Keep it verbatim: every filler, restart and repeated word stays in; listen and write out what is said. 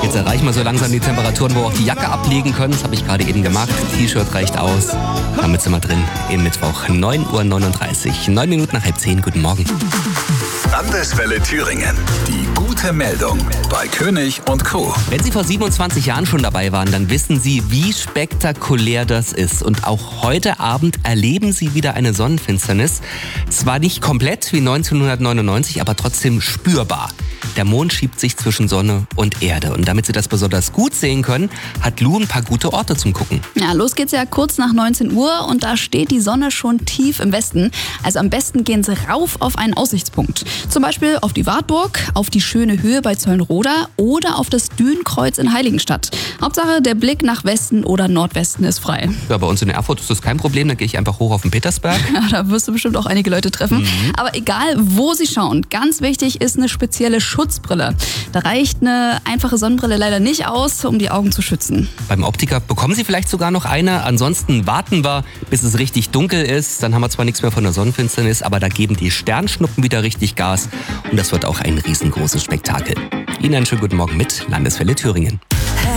Jetzt erreichen wir so langsam die Temperaturen, wo wir auch die Jacke ablegen können. Das habe ich gerade eben gemacht. T-Shirt reicht aus. Damit sind wir drin im Mittwoch, neun Uhr neununddreißig. Neun Minuten nach halb zehn. Guten Morgen. Landeswelle Thüringen. Die gute Meldung bei König und Co. Wenn Sie vor siebenundzwanzig Jahren schon dabei waren, dann wissen Sie, wie spektakulär das ist. Und auch heute Abend erleben Sie wieder eine Sonnenfinsternis. Zwar nicht komplett wie neunzehnhundertneunundneunzig, aber trotzdem spürbar. Der Mond schiebt sich zwischen Sonne und Erde. Und damit Sie das besonders gut sehen können, hat Lu ein paar gute Orte zum Gucken. Ja, los geht's ja kurz nach neunzehn Uhr und da steht die Sonne schon tief im Westen. Also am besten gehen Sie rauf auf einen Aussichtspunkt. Zum Beispiel auf die Wartburg, auf die schöne Höhe bei Zeulenroda oder auf das Dünenkreuz in Heiligenstadt. Hauptsache, der Blick nach Westen oder Nordwesten ist frei. Ja, bei uns in Erfurt ist das kein Problem. Da gehe ich einfach hoch auf den Petersberg. Ja, da wirst du bestimmt auch einige Leute treffen. Mhm. Aber egal, wo Sie schauen, ganz wichtig ist eine spezielle Schutzbrille. Da reicht eine einfache Sonnenbrille leider nicht aus, um die Augen zu schützen. Beim Optiker bekommen Sie vielleicht sogar noch eine. Ansonsten warten wir, bis es richtig dunkel ist. Dann haben wir zwar nichts mehr von der Sonnenfinsternis, aber da geben die Sternschnuppen wieder richtig Gas. Und das wird auch ein riesengroßes Spektakel. Ihnen einen schönen guten Morgen mit Landeswelle Thüringen.